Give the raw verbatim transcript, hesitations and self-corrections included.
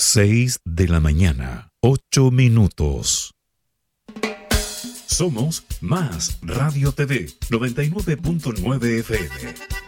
Seis de la mañana, ocho minutos. Somos Más Radio T V noventa y nueve punto nueve F M.